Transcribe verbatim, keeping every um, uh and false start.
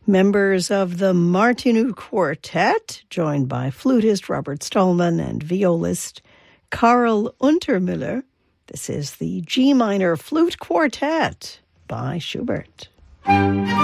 Members of the Martinu Quartet, joined by flutist Robert Stallman and violist Karl Untermüller. This is the G minor Flute Quartet by Schubert.